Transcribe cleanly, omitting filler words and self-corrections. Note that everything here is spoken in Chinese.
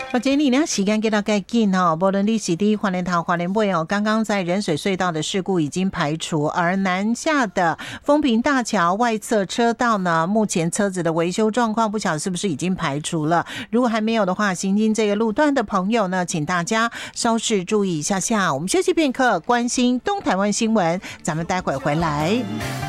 我今天呢时间给到该紧哦，无论你是第花莲头、花莲尾哦，刚刚在仁水隧道的事故已经排除，而南下的丰平大桥外侧车道呢，目前车子的维修状况不晓得是不是已经排除了。如果还没有的话，行经这个路段的朋友呢，请大家稍事注意一下下。我们休息片刻，关心东台湾新闻，咱们待会回来。